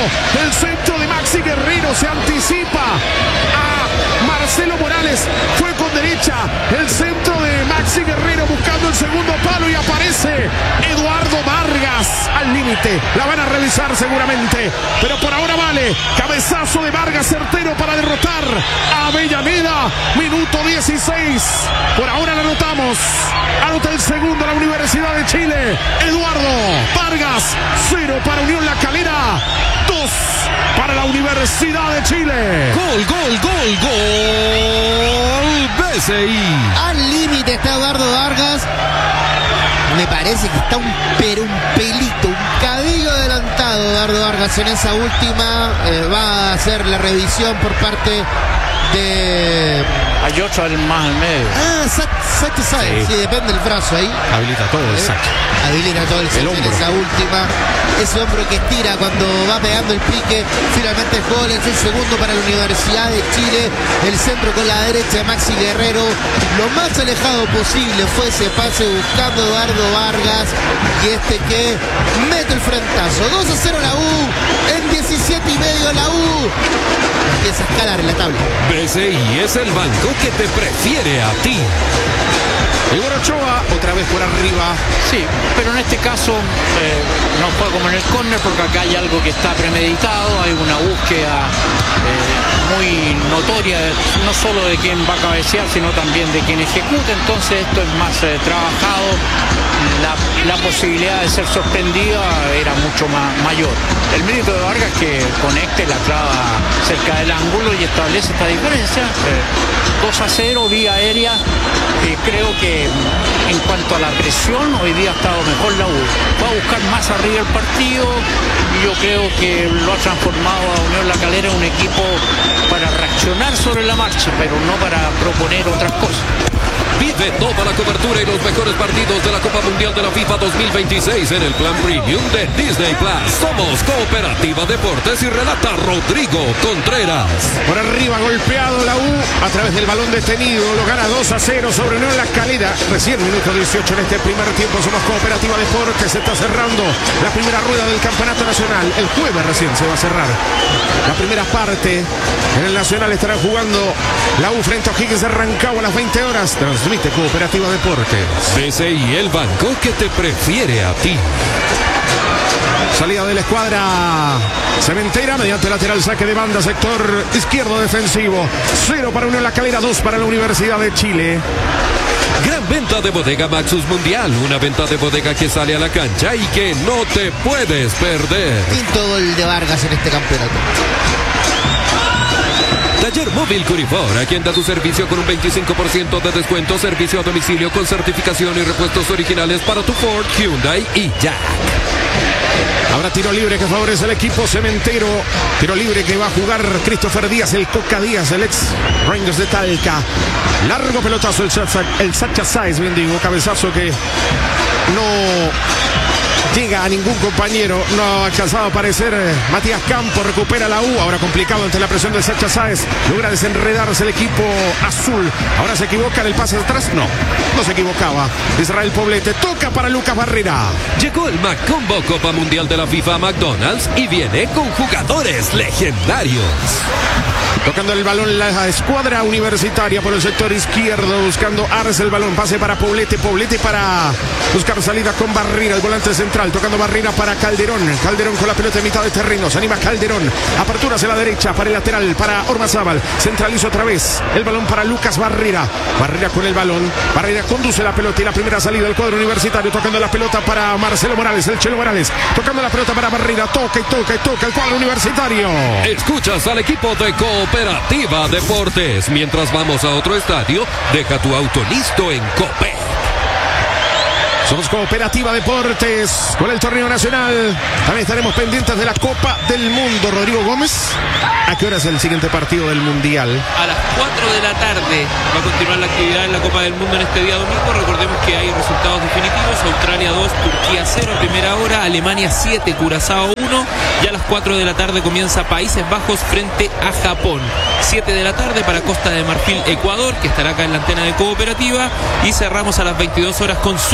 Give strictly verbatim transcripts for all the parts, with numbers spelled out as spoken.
El centro de Maxi Guerrero se anticipa a Marcelo Morales. Fue con derecha. El centro de Maxi Guerrero buscando el segundo palo y aparece Eduardo Vargas al límite. La van a revisar seguramente, pero por ahora vale. Cabezazo de Vargas certero para derrotar a Avellaneda. Minuto dieciséis. Por ahora la anotamos. Anota el segundo la Universidad de Chile. Eduardo Vargas. Cero para Unión La Calera. Dos para la Universidad de Chile. Gol, gol, gol, gol. B C I. Al límite está Eduardo Vargas. Me parece que está un pero un pelito, un cabello adelantado Eduardo Vargas en esa última. Eh, va a hacer la revisión por parte de... Hay otro más al medio. Ah, Sacha Sáenz, sí. sí, depende del brazo ahí. Habilita todo el Sacha. Habilita todo el Sacha en esa última. Ese hombro que estira cuando va pegando el pique. Finalmente el gol es el segundo para la Universidad de Chile. El centro con la derecha de Maxi Guerrero. Lo más alejado posible fue ese pase buscando Eduardo Vargas. Y este que mete el frentazo. dos a cero la U. En diecisiete y medio la U. Empieza a escalar en la tabla. B C I es el banco que te prefiere a ti. Igor Ochoa, otra vez por arriba. Sí, pero en este caso eh, no fue como en el córner, porque acá hay algo que está premeditado, hay una búsqueda eh, muy notoria, no solo de quién va a cabecear, sino también de quién ejecuta. Entonces esto es más eh, trabajado. La, la posibilidad de ser sorprendida era mucho más mayor. El mérito de Vargas que conecte la clava cerca del ángulo y establece esta diferencia. Eh, dos a cero, vía aérea. Eh, creo que en cuanto a la presión, hoy día ha estado mejor la U. Va a buscar más arriba el partido y yo creo que lo ha transformado a Unión La Calera en un equipo para reaccionar sobre la marcha, pero no para proponer otras cosas. Vive toda la cobertura y los mejores partidos de la Copa Mundial de la FIFA dos mil veintiséis en el plan Premium de Disney Plus. Somos Cooperativa Deportes y relata Rodrigo Contreras. Por arriba golpeado la U a través del balón detenido. Lo gana dos a cero sobre Unión La Calera. Recién minuto dieciocho en este primer tiempo. Somos Cooperativa Deportes. Se está cerrando la primera rueda del Campeonato Nacional. El jueves recién se va a cerrar la primera parte. En el Nacional estarán jugando la U frente a O'Higgins de Rancagua a las veinte horas. Transmite Cooperativa Deportes. B C I, el banco que te prefiere a ti. Salida de la escuadra cementera mediante lateral, saque de banda, sector izquierdo defensivo. Cero para Unión La Calera, dos para la Universidad de Chile. Gran venta de Bodega Maxus Mundial, una venta de bodega que sale a la cancha y que no te puedes perder. Quinto gol de Vargas en este campeonato. Taller Móvil Curifor, aquí anda tu servicio con un veinticinco por ciento de descuento, servicio a domicilio con certificación y repuestos originales para tu Ford, Hyundai y Jack. Habrá tiro libre que favorece al equipo cementero. Tiro libre que va a jugar Christopher Díaz, el Coca Díaz, el ex Rangers de Talca. Largo pelotazo, el, el Sacha Sáenz, bien digo, cabezazo que no llega a ningún compañero, no ha alcanzado a aparecer. eh, Matías Campos recupera la U, ahora complicado ante la presión de Sacha Sáenz, logra desenredarse el equipo azul. Ahora se equivoca en el pase de atrás, no, no se equivocaba. Israel Poblete toca para Lucas Barrera. Llegó el Macombo Copa Mundial de la FIFA a McDonald's y viene con jugadores legendarios. Tocando el balón la escuadra universitaria por el sector izquierdo, buscando Arce el balón, pase para Poblete, Poblete para buscar salida con Barrera, el volante central, tocando Barrera para Calderón, Calderón con la pelota en mitad de terreno, se anima Calderón, apertura hacia la derecha para el lateral, para Ormazábal, centraliza otra vez, el balón para Lucas Barrera, Barrera con el balón, Barrera conduce la pelota y la primera salida del cuadro universitario, tocando la pelota para Marcelo Morales, el Chelo Morales, tocando la pelota para Barrera, toca y toca y toca el cuadro universitario. Escuchas al equipo de Cooperativa Deportes. Mientras vamos a otro estadio, deja tu auto listo en Copec. Somos Cooperativa Deportes con el torneo nacional. También estaremos pendientes de la Copa del Mundo. Rodrigo Gómez, ¿a qué hora es el siguiente partido del Mundial? A las cuatro de la tarde va a continuar la actividad en la Copa del Mundo en este día domingo. Recordemos que hay resultados definitivos. Australia dos, Turquía cero, primera hora. Alemania siete, Curazao uno. Y a las cuatro de la tarde comienza Países Bajos frente a Japón. siete de la tarde para Costa de Marfil, Ecuador, que estará acá en la antena de Cooperativa. Y cerramos a las veintidós horas con Suecia,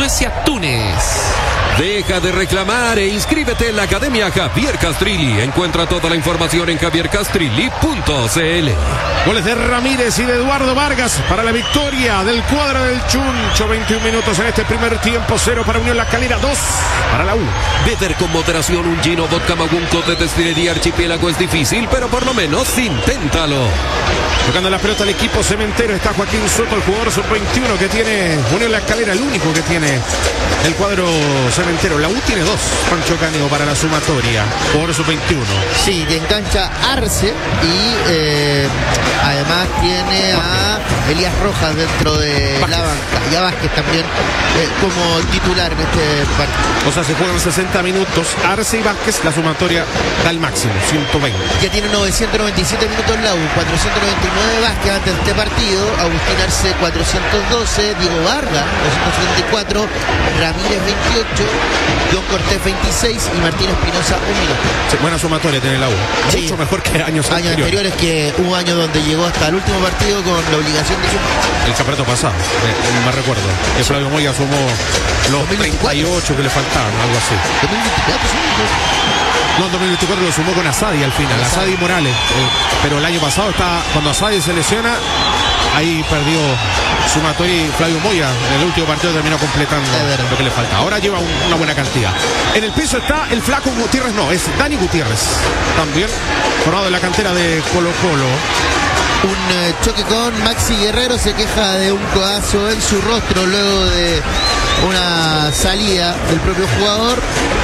Túnez. Deja de reclamar e inscríbete en la Academia Javier Castrilli. Encuentra toda la información en javier castrilli punto c l. Goles de Ramírez y de Eduardo Vargas para la victoria del cuadro del Chuncho. veintiún minutos en este primer tiempo. Cero para Unión La Calera, dos para la U. Beber con moderación un gino vodka magunco de destilería Archipiélago es difícil, pero por lo menos inténtalo. Tocando la pelota al equipo cementero está Joaquín Soto, el jugador sub veintiuno que tiene Unión La Calera, el único que tiene el cuadro cementero. La U tiene dos, Pancho Caneo, para la sumatoria, jugador sub veintiuno. Sí, que engancha Arce y eh, además tiene a Elías Rojas dentro de Vázquez. la banca y a Vázquez también eh, como titular en este partido. O sea, se juegan sesenta minutos. Arce y Vázquez, la sumatoria da el máximo, ciento veinte. Ya tiene novecientos noventa y siete minutos la U, cuatrocientos noventa y nueve Vázquez antes de este partido, Agustín Arce cuatrocientos doce, Diego Vargas doscientos setenta y cuatro, Ramírez veintiocho, John Cortés veintiséis y Martín Espinosa un minuto. Sí, buena sumatoria tiene la U. Sí. Mucho mejor que años, Años anteriores. anteriores, que un año donde llegó hasta el último partido con la obligación de sumar. El campeonato pasado, me, me recuerdo. Que Flavio Moya sumó los dos mil veinticuatro. treinta y ocho que le faltaban, algo así. dos mil veinticuatro, sí, No, en dos mil veinticuatro lo sumó con Asadi al final, Asadi y Morales. Eh, pero el año pasado está, cuando Asadi se lesiona, ahí perdió sumatoria y Flavio Moya en el último partido terminó completando Es verdad. lo que le falta. Ahora lleva un- una buena cantidad. En el piso está el flaco Gutiérrez, no, es Dani Gutiérrez. También formado en la cantera de Colo Colo. Un eh, choque con Maxi Guerrero, se queja de un codazo en su rostro luego de una salida del propio jugador.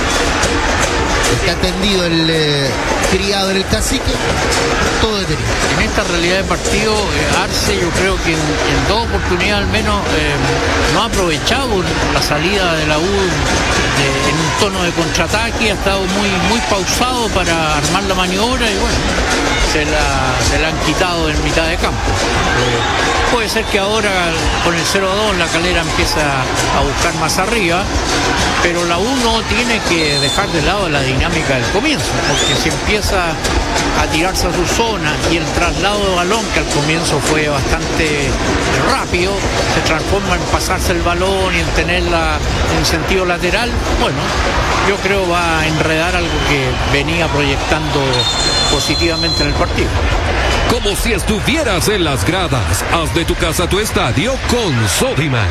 Está tendido el eh, criado en el cacique, todo detenido. En esta realidad de partido, eh, Arce yo creo que en, en dos oportunidades al menos eh, no ha aprovechado la salida de la U de- en un tono de contraataque, ha estado muy, muy pausado para armar la maniobra y bueno, se la, se la han quitado en mitad de campo. Eh, puede ser que ahora con el cero a dos La Calera empieza a buscar más arriba, pero la U no tiene que dejar de lado la dinámica del comienzo, porque si empieza a tirarse a su zona y el traslado de balón, que al comienzo fue bastante rápido, se transforma en pasarse el balón y en tenerla en sentido lateral, bueno, yo creo va a enredar algo que venía proyectando positivamente en el partido. Como si estuvieras en las gradas. Haz de tu casa tu estadio con Sodimac.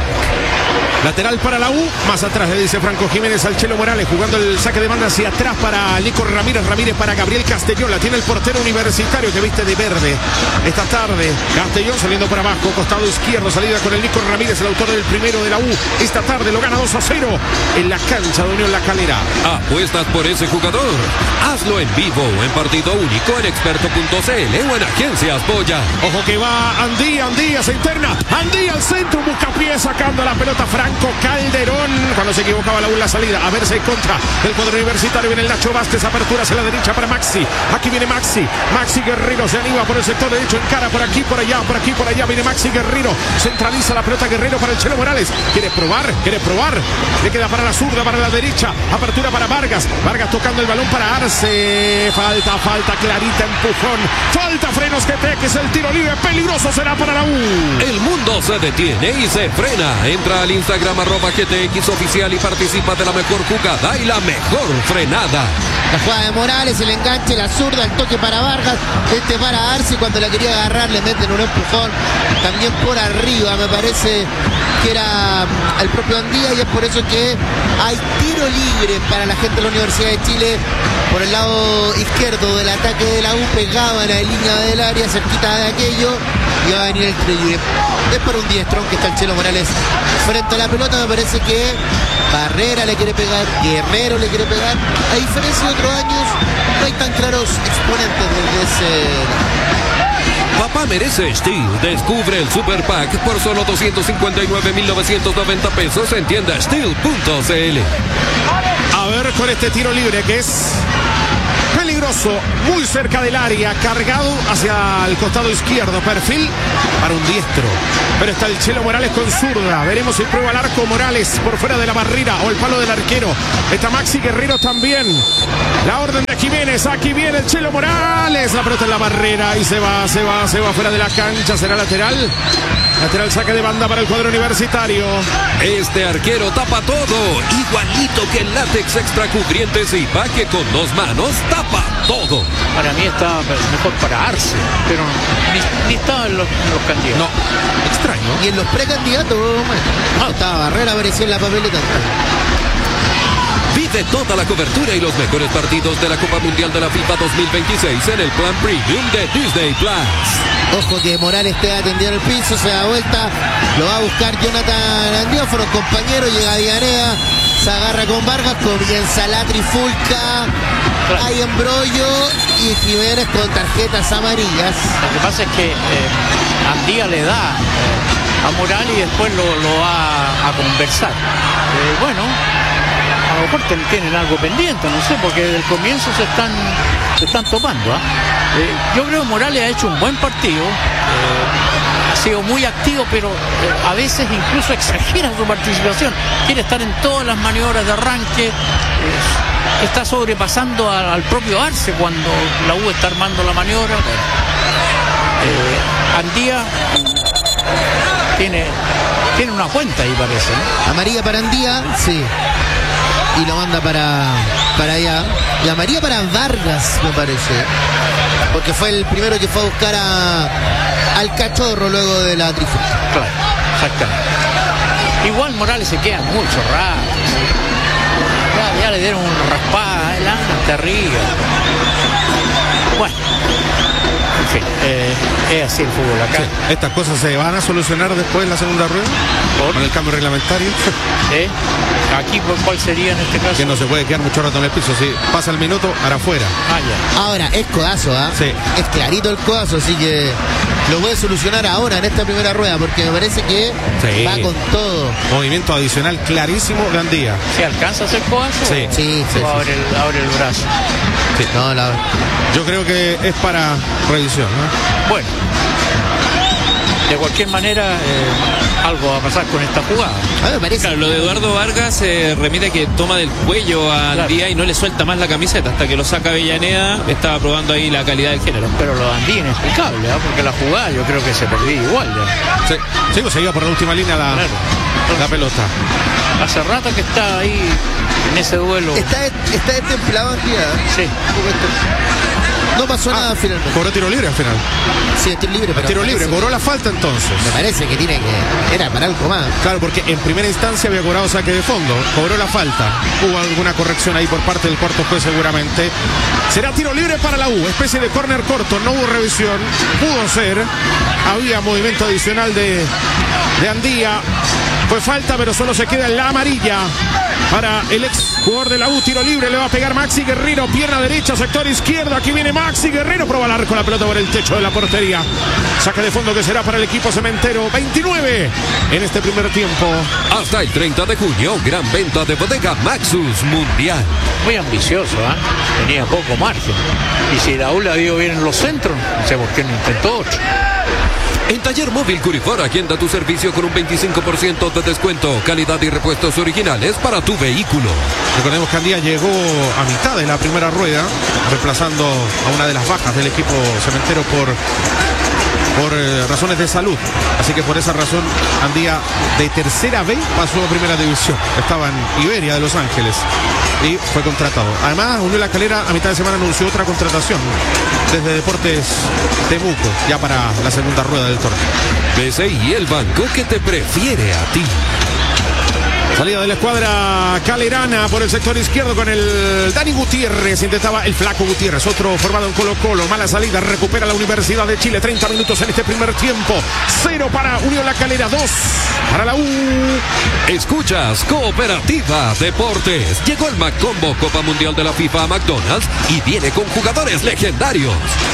Lateral para la U, más atrás le dice Franco Jiménez al Chelo Morales, jugando el saque de banda hacia atrás para Nico Ramírez, Ramírez para Gabriel Castellón, la tiene el portero universitario que viste de verde esta tarde. Castellón saliendo por abajo, costado izquierdo, salida con el Nico Ramírez, el autor del primero de la U, esta tarde lo gana dos a cero en la cancha de Unión La Calera. ¿Apuestas por ese jugador? Hazlo en vivo, en partido único, en experto punto c l o en Agencias Boya. Ojo que va Andía, Andía se interna, Andía al centro, busca pie sacando la pelota Franco Calderón, cuando se equivocaba la U en la salida, a ver si hay contra del cuadro universitario, viene el Nacho Vázquez, apertura hacia la derecha para Maxi, aquí viene Maxi, Maxi Guerrero se anima por el sector derecho, encara por aquí, por allá, por aquí, por allá, viene Maxi Guerrero, centraliza la pelota Guerrero para el Chelo Morales, quiere probar, quiere probar, le queda para la zurda, para la derecha, apertura para Vargas, Vargas tocando el balón para Arce, falta, falta clarita, empujón, falta frenos que te, que es el tiro libre, peligroso será para la U. El mundo se detiene y se frena. Entra al Instagram arroba G T X oficial y participa de la mejor jugada y la mejor frenada. La jugada de Morales, el enganche, la zurda, el toque para Vargas, este para Arce, cuando la quería agarrar le meten un empujón, también por arriba, me parece que era el propio Andía, y es por eso que hay tiro libre para la gente de la Universidad de Chile por el lado izquierdo del ataque de la U, pegado en la línea del área, cerquita de aquello, y va a venir el tiro libre. Es para un diestrón que está el Chelo Morales frente a la pelota, me parece que Barrera le quiere pegar, Guerrero le quiere pegar, a diferencia de otros años, no hay tan claros exponentes desde ese... Papá merece Steel. Descubre el Super Pack por solo doscientos cincuenta y nueve mil novecientos noventa pesos en tienda steel punto c l. A ver con este tiro libre que es peligroso. peligroso, muy cerca del área, cargado hacia el costado izquierdo, perfil para un diestro. Pero está el Chelo Morales con zurda. Veremos si prueba el arco Morales por fuera de la barrera o el palo del arquero. Está Maxi Guerrero también. La orden de Jiménez, aquí viene el Chelo Morales. La pelota en la barrera y se va, se va, se va fuera de la cancha. Será lateral. Lateral saque de banda para el cuadro universitario. Este arquero tapa todo, igualito que el látex extra cubrientes y paque con dos manos, tapa todo. Para mí está mejor para Arce, pero ni, ni estaba en los, en los candidatos. No, extraño. Y en los precandidatos, no, estaba Barrera, aparecía en la papeleta. Vive toda la cobertura y los mejores partidos de la Copa Mundial de la FIFA dos mil veintiséis en el plan Premium de Disney Plus. Ojo que Morales te va a tender el piso, se da vuelta, lo va a buscar Jonathan Andióforo, compañero, llega a Dianea, se agarra con Vargas, comienza la trifulca, hay embrollo y Jiménez con tarjetas amarillas. Lo que pasa es que eh, Andía le da eh, a Morales y después lo, lo va a conversar. Eh, bueno, a lo mejor tienen algo pendiente, no sé, porque desde el comienzo se están, se están topando. ¿eh? Eh, yo creo que Morales ha hecho un buen partido, eh, ha sido muy activo, pero eh, a veces incluso exagera su participación. Quiere estar en todas las maniobras de arranque, eh, está sobrepasando a, al propio Arce cuando la U está armando la maniobra. Eh, Andía tiene, tiene una cuenta ahí, parece, ¿no? Amarilla para Andía, sí. Y lo manda para, para allá. Y amarilla para Vargas, me parece. Porque fue el primero que fue a buscar a, al cachorro luego de la trifulca. Claro, exactamente. Igual Morales se queda mucho rato. Ya, ya le dieron una raspada, adelante, arriba. Bueno. En fin, eh, es así el fútbol acá. Sí, estas cosas se van a solucionar después en la segunda rueda. ¿Por? Con el cambio reglamentario. ¿Eh? Aquí, ¿cuál sería en este caso? Que no se puede quedar mucho rato en el piso. Si pasa el minuto, hará afuera. Ah, ya. Ahora, es codazo, ¿ah? ¿eh? Sí. Es clarito el codazo, así que lo puede solucionar ahora en esta primera rueda, porque me parece que sí. va con todo. Movimiento adicional clarísimo de Andía. ¿Se alcanza a hacer codazo? Sí. Sí, sí, sí, abre, sí. El, abre el brazo. Sí. No, la... Yo creo que es para revisión, ¿no? Bueno, de cualquier manera, eh, algo va a pasar con esta jugada. A mí me parece. Claro, lo de Eduardo Vargas se eh, remite a que toma del cuello a Andía, claro, y no le suelta más la camiseta hasta que lo saca Avellaneda. Estaba probando ahí la calidad del género. Pero lo de Andía inexplicable, ¿eh? Porque la jugada yo creo que se perdía igual ya. Sí, sí, pues se iba por la última línea la, claro. la pelota. Hace rato que está ahí en ese duelo. Está, está destemplado Andía. Sí. No pasó ah, nada finalmente. Cobró tiro libre al final. Sí, tiro libre. Pero tiro libre, cobró la falta entonces. Me parece que tiene que... Era para algo más. Claro, porque en primera instancia había cobrado saque de fondo. Cobró la falta. Hubo alguna corrección ahí por parte del cuarto juez seguramente. Será tiro libre para la U. Especie de córner corto. No hubo revisión. Pudo ser. Había movimiento adicional de, de Andía. Fue falta, pero solo se queda en la amarilla para el ex jugador de la U. Tiro libre, le va a pegar Maxi Guerrero, pierna derecha, sector izquierdo. Aquí viene Maxi Guerrero, prueba el arco, la pelota por el techo de la portería. Saque de fondo que será para el equipo cementero. veintinueve en este primer tiempo. Hasta el treinta de junio, gran venta de bodega Maxus Mundial. Muy ambicioso, ¿eh? Tenía poco margen. Y si la U la dio bien en los centros, no sé por qué no intentó otro. En Taller Móvil Curifor, agenda tu servicio con un veinticinco por ciento de descuento, calidad y repuestos originales para tu vehículo. Recordemos que Andía llegó a mitad de la primera rueda, reemplazando a una de las bajas del equipo cementero por, por eh, razones de salud. Así que por esa razón Andía de tercera B pasó a primera división. Estaba en Iberia de Los Ángeles y fue contratado. Además, Unión La Calera a mitad de semana anunció otra contratación desde Deportes Temuco, ya para la segunda rueda del torneo. B C I, el banco que te prefiere a ti. Salida de la escuadra calerana por el sector izquierdo con el Dani Gutiérrez. Intentaba el flaco Gutiérrez, otro formado en Colo Colo. Mala salida, recupera la Universidad de Chile. treinta minutos en este primer tiempo. Cero para Unión La Calera, dos para la U. Escuchas Cooperativa Deportes. Llegó el McCombo Copa Mundial de la FIFA a McDonald's y viene con jugadores legendarios.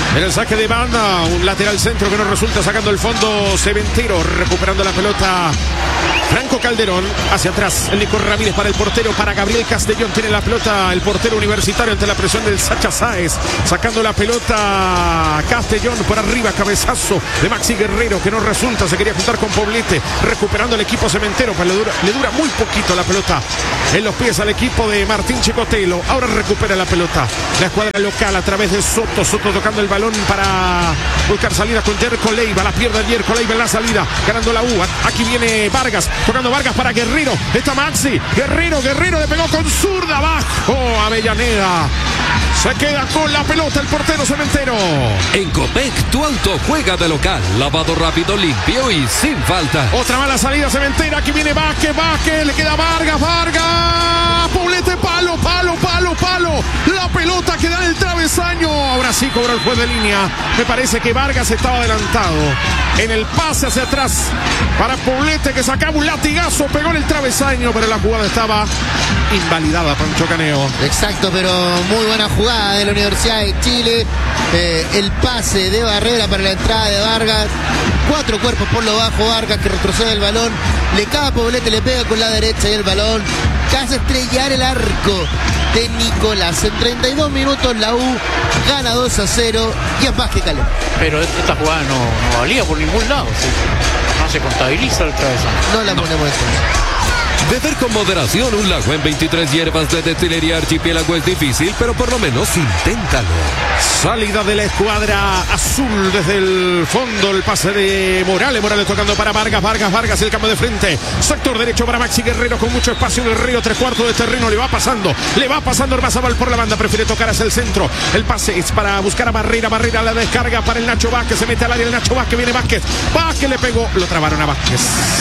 En el saque de banda, un lateral centro que no resulta, sacando el fondo Cementero, recuperando la pelota Franco Calderón, hacia atrás el Nico Ramírez para el portero, para Gabriel Castellón, tiene la pelota el portero universitario ante la presión del Sacha Sáez, sacando la pelota Castellón por arriba, cabezazo de Maxi Guerrero que no resulta, se quería juntar con Poblete, recuperando el equipo Cementero, pero le dura, le dura muy poquito la pelota en los pies al equipo de Martín Chicotelo. Ahora recupera la pelota la escuadra local a través de Soto, Soto tocando el balón para buscar salida con Yerko Leiva, la pierde Yerko Leiva en la salida, ganando la U. Aquí viene Vargas, tocando Vargas para Guerrero, está Maxi, Guerrero, Guerrero le pegó con zurda, abajo Avellaneda, se queda con la pelota el portero Cementero. En Copec, tu auto juega de local, lavado rápido, limpio y sin falta. Otra mala salida Cementera, aquí viene Vázquez, Vázquez, le queda Vargas, Vargas, Poblete, palo, palo, palo, palo, la pelota queda en el travesaño, ahora sí cobró el juez de línea, me parece que Vargas estaba adelantado en el pase hacia atrás para Poblete que sacaba un latigazo, pegó en el travesaño, pero la jugada estaba invalidada, Pancho Caneo. Exacto, pero muy buena jugada de la Universidad de Chile. Eh, el pase de Barrera para la entrada de Vargas, cuatro cuerpos por lo bajo, Vargas que retrocede el balón, le cae a Poblete, le pega con la derecha y el balón casi estrellar el arco de Nicolás. En treinta y dos minutos la U gana dos a cero y es más que calor. Pero esta jugada no, no valía por ningún lado, ¿sí? No se contabiliza el travesaño. No la ponemos en cuenta. Beber con moderación un lago en veintitrés hierbas de destilería Archipiélago es difícil, pero por lo menos inténtalo. Salida de la escuadra azul desde el fondo, el pase de Morales, Morales tocando para Vargas, Vargas, Vargas, el campo de frente, sector derecho para Maxi Guerrero con mucho espacio en el río, tres cuartos de terreno, le va pasando, le va pasando Ormazábal por la banda, prefiere tocar hacia el centro, el pase es para buscar a Barrera, Barrera la descarga para el Nacho Vázquez, se mete al área el Nacho Vázquez, viene Vázquez, Vázquez le pegó, lo trabaron a Vázquez.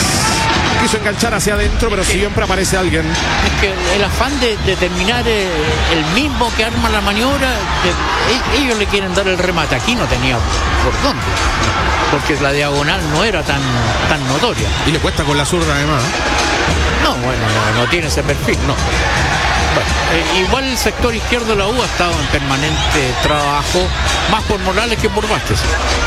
Quiso enganchar hacia adentro, pero siempre aparece alguien. Es que el afán de, de terminar eh, el mismo que arma la maniobra, de, ellos le quieren dar el remate. Aquí no tenía por dónde, porque la diagonal no era tan, tan notoria. Y le cuesta con la zurda además. No, bueno, no, no tiene ese perfil, no. Bueno, eh, igual el sector izquierdo de la U ha estado en permanente trabajo, más por Morales que por Vázquez.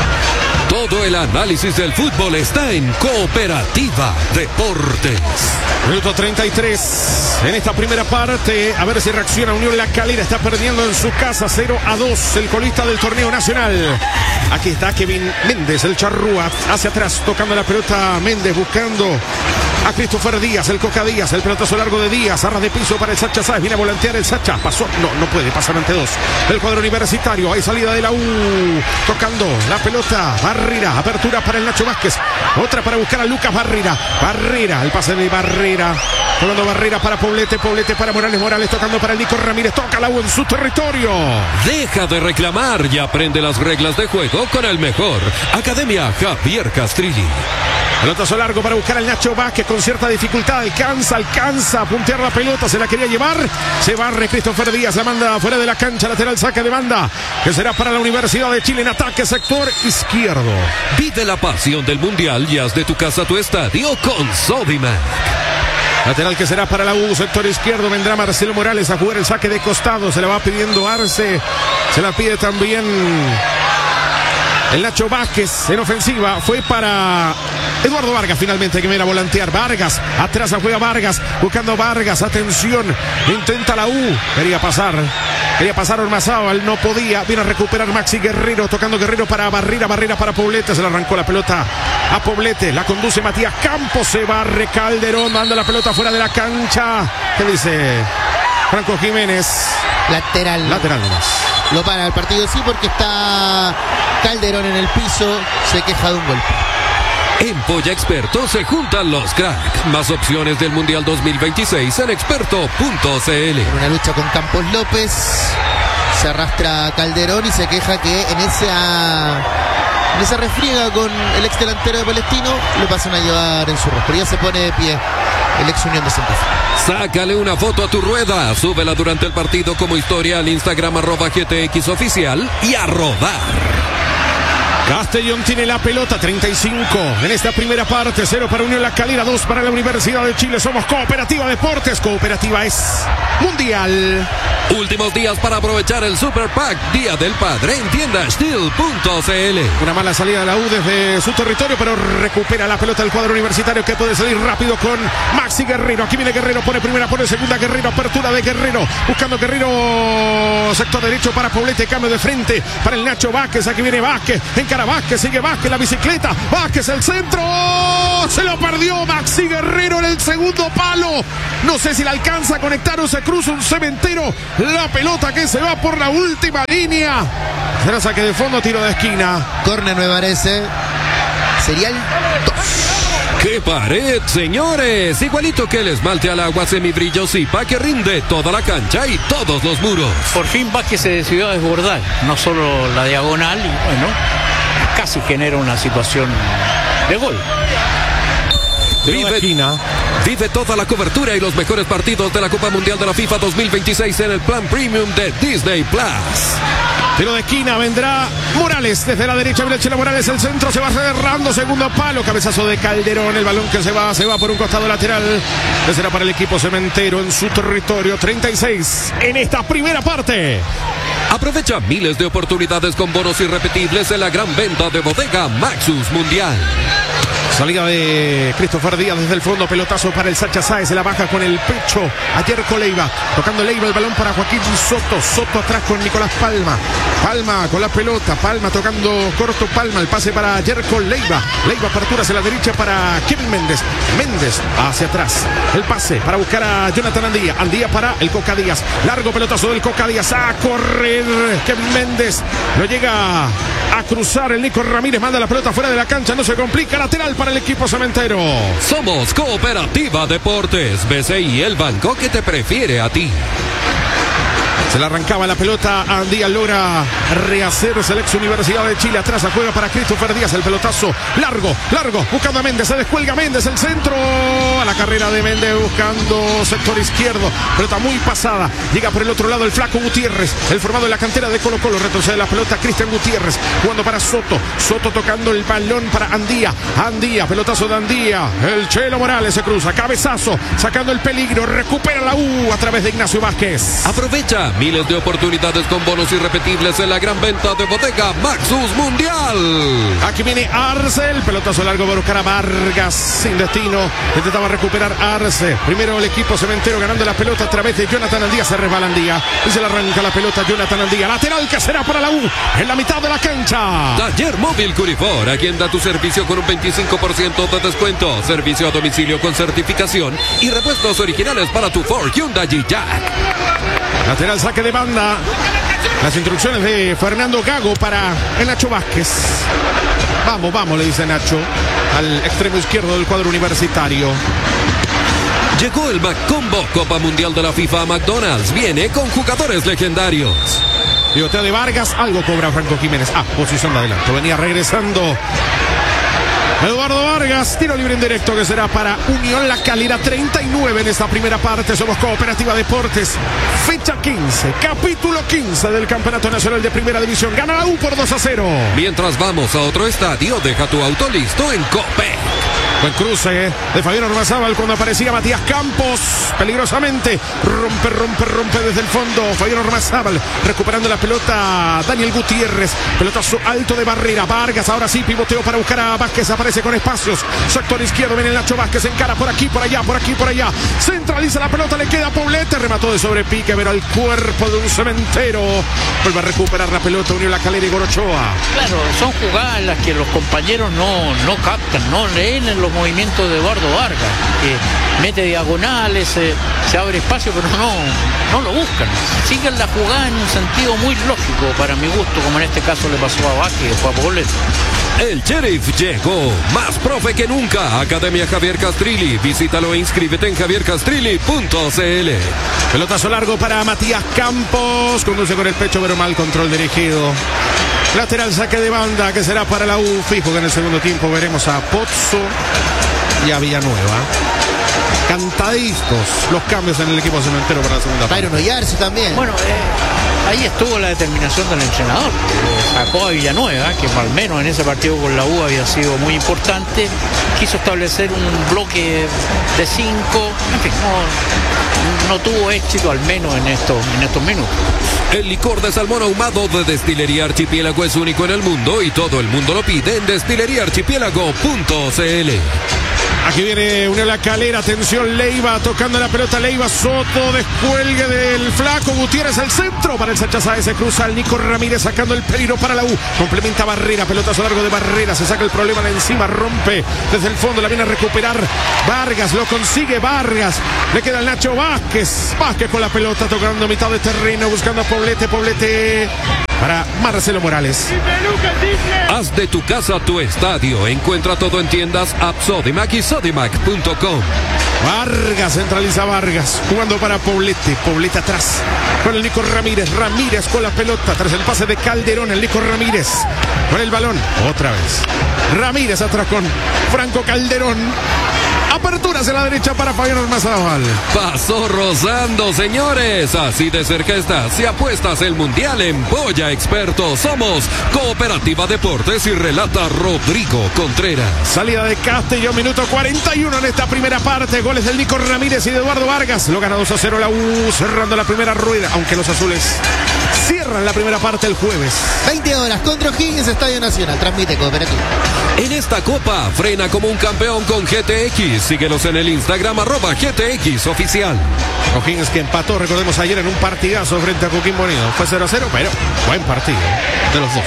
Todo el análisis del fútbol está en Cooperativa Deportes. Minuto treinta y tres en esta primera parte. A ver si reacciona Unión La Calera. Está perdiendo en su casa cero a dos. El colista del torneo nacional. Aquí está Kevin Méndez, el charrúa. Hacia atrás, tocando la pelota Méndez, buscando a Christopher Díaz, el Coca Díaz, el pelotazo largo de Díaz, arras de piso para el Sacha Sáez, viene a volantear el Sacha, pasó, no, no puede pasar ante dos, el cuadro universitario, hay salida de la U, tocando la pelota, Barrera, apertura para el Nacho Vázquez, otra para buscar a Lucas Barrera, Barrera, el pase de Barrera, tocando Barrera para Poblete, Poblete para Morales, Morales tocando para el Nico Ramírez, toca la U en su territorio. Deja de reclamar y aprende las reglas de juego con el mejor, Academia Javier Castrilli. Pelotazo largo para buscar al Nacho Vázquez con cierta dificultad. Alcanza, alcanza a puntear la pelota. Se la quería llevar. Se barre Christopher Díaz. La manda fuera de la cancha. Lateral saque de banda. Que será para la Universidad de Chile en ataque sector izquierdo. Vive la pasión del Mundial y haz de tu casa tu estadio con Sodimac. Lateral que será para la U, sector izquierdo, vendrá Marcelo Morales a jugar el saque de costado. Se la va pidiendo Arce. Se la pide también el Nacho Vázquez en ofensiva. Fue para Eduardo Vargas finalmente, que viene a volantear. Vargas, atrás juega Vargas, buscando Vargas, atención, intenta la U, quería pasar, quería pasar Ormazábal, no podía, viene a recuperar Maxi Guerrero, tocando Guerrero para Barrera, Barrera para Poblete, se le arrancó la pelota a Poblete, la conduce Matías Campos, se barre Calderón, manda la pelota fuera de la cancha. ¿Qué dice Franco Jiménez? Lateral. Lateral nomás. Lo para el partido, sí, porque está Calderón en el piso, se queja de un golpe. En Polla Experto se juntan los cracks. Más opciones del Mundial dos mil veintiséis en experto punto c l. En una lucha con Campos López, se arrastra Calderón y se queja que en esa, en esa refriega con el ex delantero de Palestino lo pasan a llevar en su rostro. Ya se pone de pie el ex Unión de Santa Fe. Sácale una foto a tu rueda, súbela durante el partido como historia al Instagram arroba G T X oficial y a rodar. Castellón tiene la pelota, treinta y cinco en esta primera parte, cero para Unión La Calera, dos para la Universidad de Chile. Somos Cooperativa Deportes, Cooperativa es mundial. Últimos días para aprovechar el Super Pack Día del Padre en tienda steel punto c l. Una mala salida de la U desde su territorio, pero recupera la pelota el cuadro universitario, que puede salir rápido con Maxi Guerrero. Aquí viene Guerrero, pone primera, pone segunda, Guerrero, apertura de Guerrero, buscando Guerrero, sector derecho para Poblete, cambio de frente para el Nacho Vázquez. Aquí viene Vázquez, encara Vázquez, sigue Vázquez, la bicicleta, Vázquez, el centro, se lo perdió Maxi Guerrero en el segundo palo. No sé si le alcanza a conectar o se cruza un cementero. La pelota que se va por la última línea. Será saque de fondo, tiro de esquina. Córner me parece. Sería el dos. ¡Qué pared, señores! Igualito que el esmalte al agua semibrillo Zipa, que rinde toda la cancha y todos los muros. Por fin Vázquez se decidió a desbordar, no solo la diagonal, y bueno, casi genera una situación de gol. Vive, vive toda la cobertura y los mejores partidos de la Copa Mundial de la FIFA dos mil veintiséis en el plan premium de Disney Plus. Tiro de esquina, vendrá Morales desde la derecha, viene Chela Morales, el centro se va cerrando, segundo palo, cabezazo de Calderón, el balón que se va, se va por un costado lateral, que será para el equipo cementero en su territorio. Treinta y seis en esta primera parte. Aprovecha miles de oportunidades con bonos irrepetibles en la gran venta de Bodega Maxus Mundial. Salida de Christopher Díaz desde el fondo, pelotazo para el Sacha Sáez, se la baja con el pecho a Jerko Leiva, tocando Leiva el balón para Joaquín Soto, Soto atrás con Nicolás Palma, Palma con la pelota, Palma tocando corto, Palma, el pase para Jerko Leiva, Leiva apertura hacia la derecha para Kevin Méndez, Méndez hacia atrás, el pase para buscar a Jonathan Andía, Andía para el Coca Díaz, largo pelotazo del Coca Díaz, a correr Kevin Méndez, lo llega a cruzar el Nico Ramírez, manda la pelota fuera de la cancha, no se complica, lateral para el equipo cementero. Somos Cooperativa Deportes, B C I, el banco que te prefiere a ti. Se le arrancaba la pelota, Andía logra rehacerse el ex Universidad de Chile, atrás la juega para Christopher Díaz, el pelotazo largo, largo, buscando a Méndez, se descuelga Méndez, el centro, a la carrera de Méndez buscando sector izquierdo, pelota muy pasada, llega por el otro lado el flaco Gutiérrez, el formado en la cantera de Colo Colo, retrocede la pelota Cristian Gutiérrez, jugando para Soto, Soto tocando el balón para Andía, Andía, pelotazo de Andía, el Chelo Morales se cruza, cabezazo, sacando el peligro, recupera la U a través de Ignacio Vázquez. Aprovecha miles de oportunidades con bonos irrepetibles en la gran venta de Bodega Maxus Mundial. Aquí viene Arce, el pelotazo largo para buscar a Vargas, sin destino, intentaba recuperar Arce, primero el equipo cementero ganando la pelota a través de Jonathan Andía, se resbala Andía y se le arranca la pelota a Jonathan Andía, lateral que será para la U en la mitad de la cancha. Taller Móvil Curifor, a quien da tu servicio con un veinticinco por ciento de descuento, servicio a domicilio con certificación y repuestos originales para tu Ford, Hyundai y Jack. Lateral saque de banda. Las instrucciones de Fernando Gago para el Nacho Vázquez. Vamos, vamos, le dice Nacho al extremo izquierdo del cuadro universitario. Llegó el McCombo Copa Mundial de la FIFA a McDonald's. Viene con jugadores legendarios. Pivoteo de Vargas, algo cobra Franco Jiménez. Ah, posición de adelanto. Venía regresando Eduardo Vargas, tiro libre en directo que será para Unión La Calera. Treinta y nueve en esta primera parte. Somos Cooperativa Deportes. Fecha quince, capítulo quince del Campeonato Nacional de Primera División. Gana la U por dos a cero. Mientras vamos a otro estadio, deja tu auto listo en Copec. Buen cruce de Fabián Ormazábal cuando aparecía Matías Campos. Peligrosamente. Rompe, rompe, rompe desde el fondo. Fabián Ormazábal recuperando la pelota. Daniel Gutiérrez. Pelotazo alto de barrera. Vargas ahora sí pivoteo para buscar a Vázquez. Aparece con espacios. Sector izquierdo viene el Nacho Vázquez. Encara por aquí, por allá, por aquí, por allá. Centraliza la pelota. Le queda a Poblete. Remató de sobrepique. Pero al cuerpo de un cementero. Vuelve a recuperar la pelota. Unión La Calera y Gorochoa. Claro, son jugadas en las que los compañeros no, no captan, no leen en los movimientos de Eduardo Vargas, que mete diagonales, eh, se abre espacio, pero no, no lo buscan. Siguen la jugada en un sentido muy lógico para mi gusto, como en este caso le pasó a Vázquez o a Poblete. El Sheriff llegó, más profe que nunca. Academia Javier Castrilli. Visítalo e inscríbete en javier castrilli punto c l. Pelotazo largo para Matías Campos. Conduce con el pecho, pero mal control dirigido. Lateral saque de banda que será para la U. Fijo que en el segundo tiempo veremos a Pozzo y a Villanueva. Cantaditos los cambios en el equipo cementero para la segunda parte. Byron Oyarse también. Bueno, eh, ahí estuvo la determinación del entrenador. Sacó a Villanueva, que al menos en ese partido con la U había sido muy importante. Quiso establecer un bloque de cinco. En fin, no, no tuvo éxito al menos en estos, en estos minutos. El licor de salmón ahumado de Destilería Archipiélago es único en el mundo y todo el mundo lo pide en destilería archipiélago punto c l. Aquí viene Unión La Calera, atención, Leiva tocando la pelota, Leiva, Soto, descuelgue del flaco, Gutiérrez al centro, para el Sachazae, se cruza al Nico Ramírez sacando el peligro para la U, complementa Barrera, pelotazo largo de Barrera, se saca el problema de encima, rompe desde el fondo, la viene a recuperar Vargas, lo consigue Vargas, le queda el Nacho Vázquez, Vázquez con la pelota tocando mitad de terreno, buscando a Poblete, Poblete para Marcelo Morales. Haz de tu casa tu estadio. Encuentra todo en tiendas App Sodimac y Sodimac punto com. Vargas, centraliza Vargas, jugando para Poblete, Poblete atrás, con el Nico Ramírez, Ramírez con la pelota, tras el pase de Calderón, el Nico Ramírez, con el balón, otra vez, Ramírez atrás con Franco Calderón, aperturas en la derecha para Fabián Ormazábal. Pasó rozando, señores, así de cerca está, si apuestas el Mundial en Boya Experto, somos Cooperativa Deportes y relata Rodrigo Contreras. Salida de Castellón, minuto cuarenta y uno en esta primera parte, goles del Nico Ramírez y de Eduardo Vargas, lo gana dos a cero la U, cerrando la primera rueda, aunque los azules cierran la primera parte el jueves. veinte horas contra O'Higgins, Estadio Nacional, transmite Cooperativa. En esta copa, frena como un campeón con G T X, síguelos en el Instagram arroba G T X oficial. O'Higgins que empató, recordemos ayer en un partidazo frente a Coquimbo Unido, fue cero a cero, pero buen partido de los dos.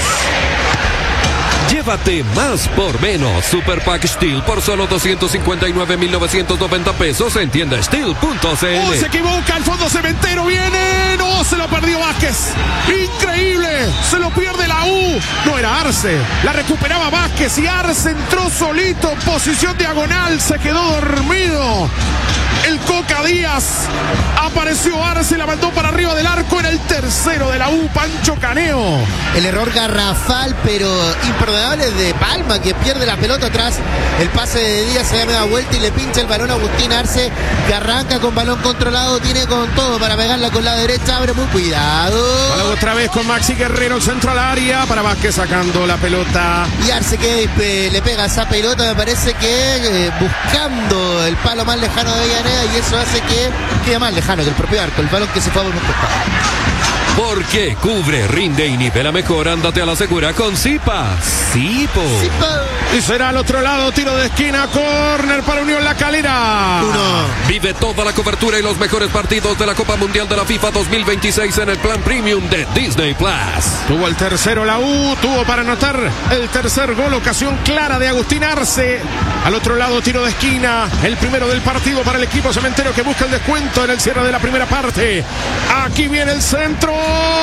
Llévate más por menos. Super Pack Steel por solo doscientos cincuenta y nueve mil novecientos noventa pesos en tienda steel punto c l. Oh, se equivoca, el fondo cementero viene. No, se lo perdió Vázquez. Increíble, se lo pierde la U. No era Arce, la recuperaba Vázquez y Arce entró solito en posición diagonal. Se quedó dormido el Coca Díaz. Apareció Arce, la mandó para arriba del arco. Era el tercero de la U, Pancho Caneo. El error garrafal, pero imperdonable de Palma, que pierde la pelota atrás. El pase de Díaz se da media vuelta y le pincha el balón a Agustín Arce, que arranca con balón controlado, tiene con todo para pegarla con la derecha, abre muy cuidado. Balón otra vez con Maxi Guerrero, el centro al área, para Vázquez sacando la pelota. Y Arce que eh, le pega esa pelota, me parece que eh, buscando el palo más lejano de Avellaneda, y eso hace que quede más lejano que el propio arco, el balón que se fue a un costado. Porque cubre, rinde y nivela mejor, ándate a la segura con Zipa. Zipo. Y será al otro lado, tiro de esquina, córner para Unión La Calera. Uno. Vive toda la cobertura y los mejores partidos de la Copa Mundial de la FIFA dos mil veintiséis en el plan premium de Disney Plus. Tuvo el tercero la U, tuvo para anotar el tercer gol, ocasión clara de Agustín Arce. Al otro lado, tiro de esquina, el primero del partido para el equipo cementero que busca el descuento en el cierre de la primera parte. Aquí viene el centro.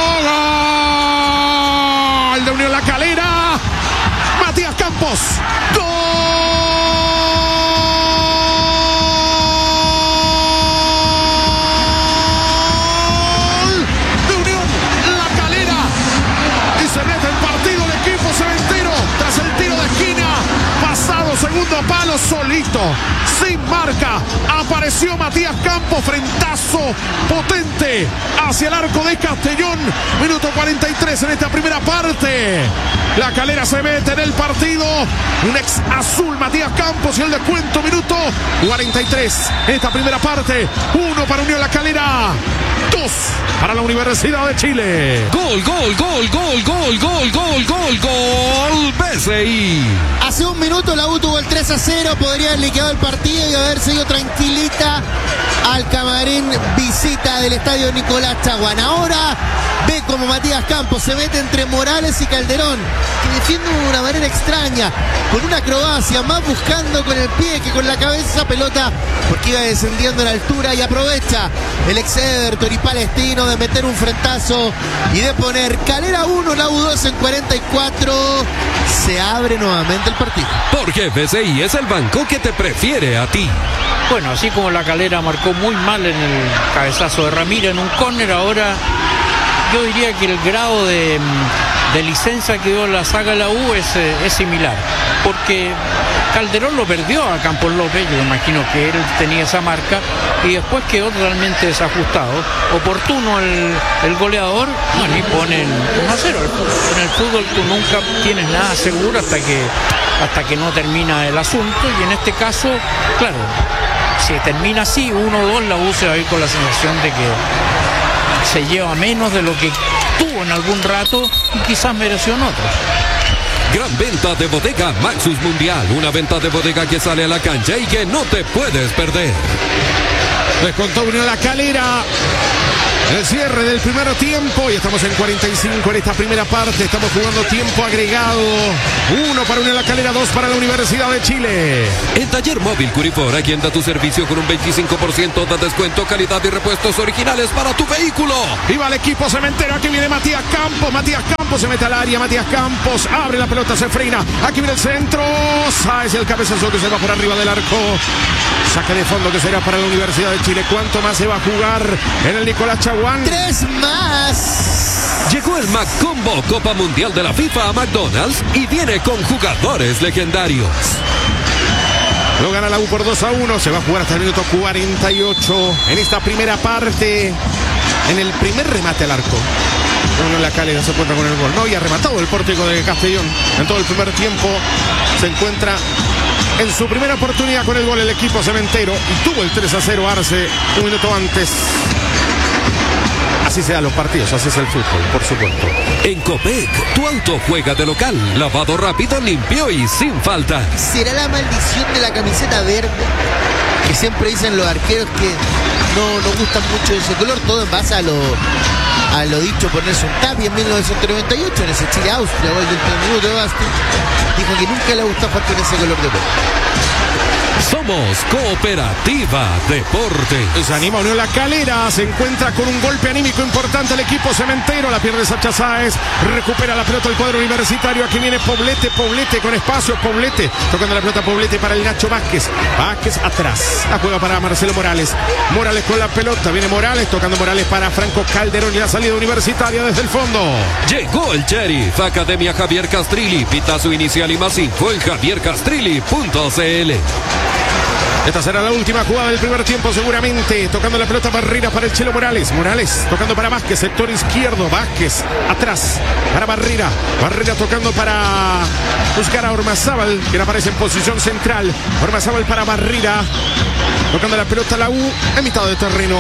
Gol de Unión La Calera. Matías Campos. Gol de Unión La Calera. Y se mete el partido el equipo cementero tras el tiro de esquina. Pasado segundo palo, solito, sin marca. Apareció Matías Campos, frentazo potente hacia el arco de Castellón. Minuto cuarenta y tres en esta primera parte. La Calera se mete en el partido. Un ex azul, Matías Campos, y el descuento, minuto cuarenta y tres en esta primera parte. Uno para Unión La Calera, dos para la Universidad de Chile. Gol, gol, gol, gol, gol, gol, gol, gol, gol, B C I. Hace un minuto la U tuvo el tres a cero, podría haber liquidado el partido y haber seguido tranquilita al camarín visita del estadio Nicolás Chaguán. Ahora ve como Matías Campos se mete entre Morales y Calderón, que defiende de una manera extraña, con una acrobacia, más buscando con el pie que con la cabeza esa pelota, porque iba descendiendo a la altura, y aprovecha el ex Everton y palestino de meter un frentazo y de poner Calera uno, la U dos en cuarenta y cuatro. Se abre nuevamente el partido. Porque B C I es el banco que te prefiere a ti. Bueno, así como la Calera marcó muy mal en el cabezazo de Ramírez en un córner, ahora yo diría que el grado de, de licencia que dio la saga de la U es, es similar, porque Calderón lo perdió a Campos López, yo imagino que él tenía esa marca y después quedó totalmente desajustado. Oportuno el, el goleador, bueno, y pone uno a cero. En el fútbol tú nunca tienes nada seguro hasta que, hasta que no termina el asunto, y en este caso, claro, si termina así, uno dos, la U se va a ir con la sensación de que se lleva menos de lo que tuvo en algún rato y quizás mereció en otros. Gran venta de bodega Maxus Mundial, una venta de bodega que sale a la cancha y que no te puedes perder. Descontó Unión La Calera. El cierre del primer tiempo y estamos en cuarenta y cinco en esta primera parte. Estamos jugando tiempo agregado. Uno para Unión La Calera, dos para la Universidad de Chile. El taller móvil Curifor atienda tu servicio con un veinticinco por ciento de descuento, calidad y repuestos originales para tu vehículo. Y va el equipo cementero. Aquí viene Matías Campos. Matías Campos se mete al área. Matías Campos abre la pelota, se frena. Aquí viene el centro. Sáez el cabezazo que se va por arriba del arco. Saque de fondo que será para la Universidad de Chile. ¿Cuánto más se va a jugar en el Nicolás Chaguán? Tres más. Llegó el McCombo Copa Mundial de la FIFA a McDonald's y viene con jugadores legendarios. Lo gana la U por dos a uno. Se va a jugar hasta el minuto cuarenta y ocho en esta primera parte. En el primer remate al arco. Uno en La Calera se encuentra con el gol. No había rematado el pórtico de Castellón en todo el primer tiempo. Se encuentra en su primera oportunidad con el gol el equipo cementero y tuvo el tres a cero Arce un minuto antes. Así se dan los partidos, así es el fútbol, por supuesto. En Copec, tu auto juega de local. Lavado rápido, limpio y sin falta. ¿Será la maldición de la camiseta verde? Que siempre dicen los arqueros que no nos gustan mucho ese color, todo en base a lo, a lo dicho por Nelson Tapia en mil novecientos noventa y ocho, en ese Chile-Austria, gol del minuto de Basti. Dijo que nunca le gustó faltar ese color de pelo. Somos Cooperativa Deporte. Se anima Unión La Calera, se encuentra con un golpe anímico importante el equipo cementero, la pierde Sacha Sáez, recupera la pelota el cuadro universitario, aquí viene Poblete, Poblete con espacio, Poblete, tocando la pelota Poblete para el Nacho Vázquez, Vázquez atrás, la juega para Marcelo Morales, Morales con la pelota, viene Morales, tocando Morales para Franco Calderón y la salida universitaria desde el fondo. Llegó el Sheriff, Academia Javier Castrilli, pita su inicial y más info en javier castrilli punto c l. Esta será la última jugada del primer tiempo seguramente. Tocando la pelota Barrera para el Chelo Morales. Morales tocando para Vázquez, sector izquierdo. Vázquez atrás para Barrera. Barrera tocando para buscar a Ormazábal, que aparece en posición central. Ormazábal para Barrera. Tocando la pelota la U en mitad de terreno.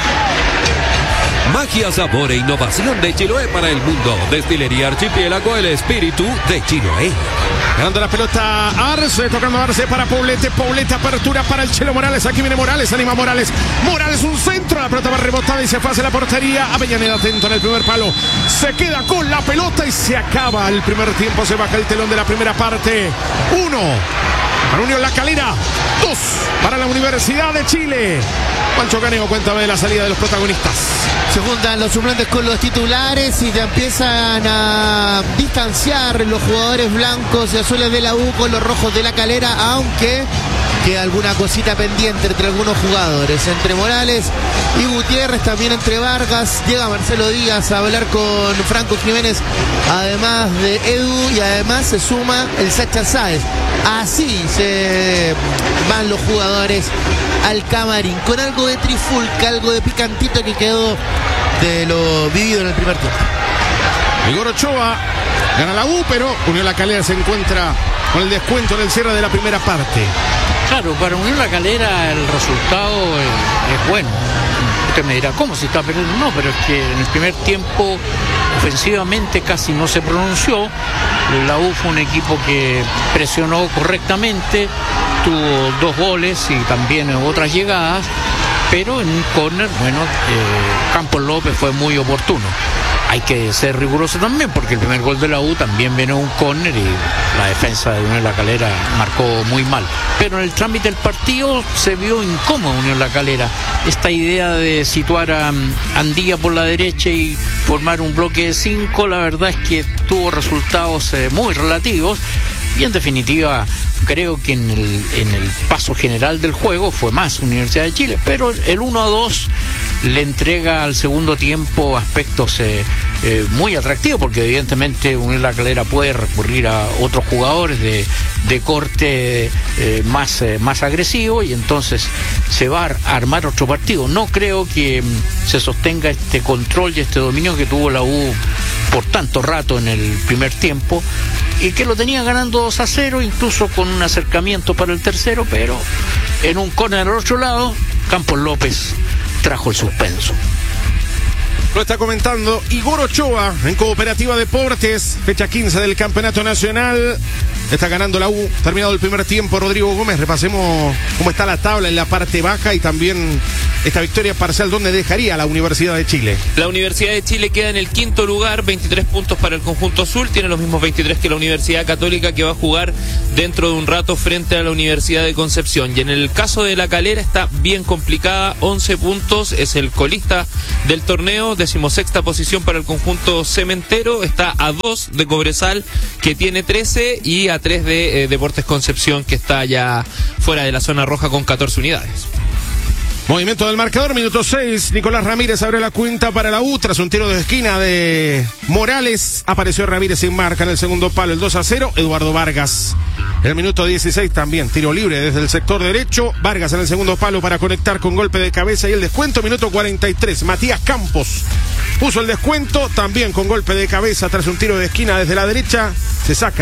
Magia, sabor e innovación de Chiloé para el mundo. Destilería Archipiélago, el espíritu de Chiloé. Ganando la pelota Arce, tocando Arce para Poblete, Poblete, apertura para el Chelo Morales, aquí viene Morales, anima Morales, Morales un centro, la pelota va rebotada y se fue hacia la portería, Avellaneda atento en el primer palo, se queda con la pelota y se acaba el primer tiempo, se baja el telón de la primera parte, uno para Unión La Calera, dos para la Universidad de Chile. Pancho Caneo, cuéntame de la salida de los protagonistas. Se juntan los suplentes con los titulares y te empiezan a distanciar los jugadores blancos y azules de la U con los rojos de La Calera, aunque queda alguna cosita pendiente entre algunos jugadores, entre Morales y Gutiérrez, también entre Vargas. Llega Marcelo Díaz a hablar con Franco Jiménez, además de Edu, y además se suma el Sacha Sáez. Así se van los jugadores al camarín, con algo de trifulca, algo de picantito que quedó de lo vivido en el primer tiempo. Igor Ochoa gana la U, pero Unión La Calera se encuentra con el descuento en el cierre de la primera parte. Claro, para Unión La Calera el resultado es, es bueno. Usted me dirá, ¿cómo se está perdiendo? No, pero es que en el primer tiempo ofensivamente casi no se pronunció. La U fue un equipo que presionó correctamente, tuvo dos goles y también otras llegadas, pero en un córner, bueno, eh, Campos López fue muy oportuno. Hay que ser riguroso también, porque el primer gol de la U también viene un córner y la defensa de Unión La Calera marcó muy mal. Pero en el trámite del partido se vio incómodo Unión La Calera. Esta idea de situar a Andía por la derecha y formar un bloque de cinco, la verdad es que tuvo resultados eh, muy relativos. Y en definitiva, creo que en el, en el paso general del juego fue más Universidad de Chile, pero el uno a dos le entrega al segundo tiempo aspectos eh, eh, muy atractivos, porque evidentemente Unión La Calera puede recurrir a otros jugadores de, de corte eh, más, eh, más agresivo, y entonces se va a armar otro partido. No creo que mm, se sostenga este control y este dominio que tuvo la U por tanto rato en el primer tiempo, y que lo tenía ganando dos a cero, incluso con un acercamiento para el tercero, pero en un córner al otro lado, Campos López trajo el suspenso. Lo está comentando Igor Ochoa en Cooperativa Deportes, fecha quince del Campeonato Nacional. Está ganando la U, terminado el primer tiempo. Rodrigo Gómez, repasemos cómo está la tabla en la parte baja y también esta victoria parcial, ¿dónde dejaría a la Universidad de Chile? La Universidad de Chile queda en el quinto lugar, veintitrés puntos para el conjunto azul, tiene los mismos veintitrés que la Universidad Católica, que va a jugar dentro de un rato frente a la Universidad de Concepción. Y en el caso de La Calera está bien complicada, once puntos, es el colista del torneo, decimosexta posición para el conjunto cementero, está a dos de Cobresal, que tiene trece, y a tres de eh, Deportes Concepción, que está ya fuera de la zona roja con catorce unidades. Movimiento del marcador, minuto seis. Nicolás Ramírez abre la cuenta para la U tras un tiro de esquina de Morales. Apareció Ramírez sin marca en el segundo palo, el dos a cero. Eduardo Vargas. En el minuto dieciséis también, tiro libre desde el sector derecho. Vargas en el segundo palo para conectar con golpe de cabeza y el descuento. Minuto cuarenta y tres. Matías Campos puso el descuento también con golpe de cabeza tras un tiro de esquina desde la derecha. Se saca